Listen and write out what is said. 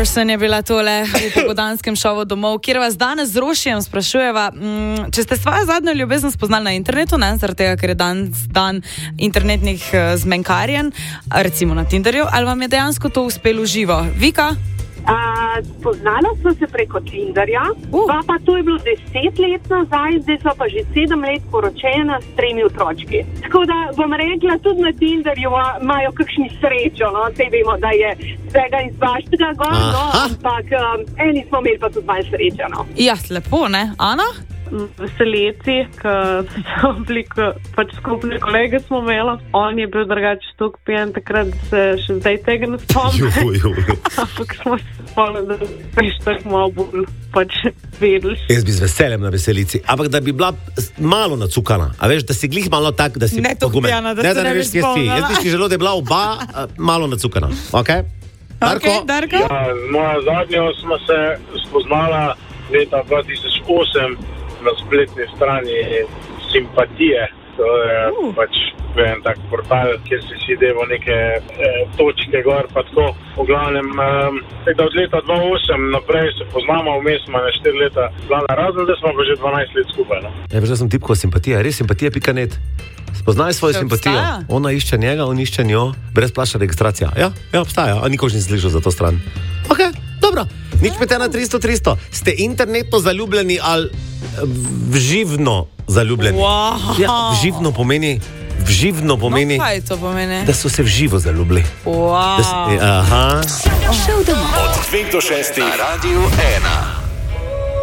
Anderson je bila tole v popoldanskem šovu Domov, kjer vas danes z Rošijem sprašujeva, če ste svojo zadnjo ljubezen spoznali na internetu, ne, zaradi tega, ker je dan internetnih zmenkarjen, recimo na Tinderju, ali vam je dejansko to uspelo živo? Vika? Spoznala smo se preko Tinderja, pa to je bilo 10 let nazaj, zdaj so pa že 7 let poročena s 3 otročki. Tako da bom rekla, tudi na Tinderju imajo kakšni srečo, no, sej vemo, da je vsega in svaštega gor, no, ampak eni smo imeli pa tudi malo srečo, no. Ja, lepo, ne? Ana? Veseleci, ker so bili pač skupne kolege smo imeli. On je bil drugače tok pijan, takrat se še zdaj tega ne spomnim. Ampak smo se spomnili, da veš tako malo bolj pač vedeli. Jaz bi z veseljem na veselici, ampak da bi bila malo nacukana. A veš, da si glih malo tak, da si ne tok pijana, da se ne bi spomnila. Jaz bi si želel, da je bila oba malo nacukana. Ok? Darko? Darko? Ja, moja zadnjo smo se spoznala leta 2008 na spletni strani Simpatije. To je pač en tak portal, kjer si devo neke točke gor, pa tako. V glavnem, od leta 2008 naprej se poznamo, vmes smo 4 leta glavna razen, da smo pa že 12 let skupaj. No? Ja, veš, da sem tipko Simpatija, res simpatija.net. Spoznaj svojo simpatijo. Ona išče njega, on išče njo, brezplačna registracija. Ja, obstaja, a nikož ni slišal za to stran. Ok, dobro. Nič pete na 300. Ste internetno zaljubljeni ali vživno zaljubljeni? Wow. Ja, vživno pomeni, no, kaj to pomeni? da so se v živo zaljubili. Wow. Aha. Šel domov. Od 5 do 6 na Radiu 1.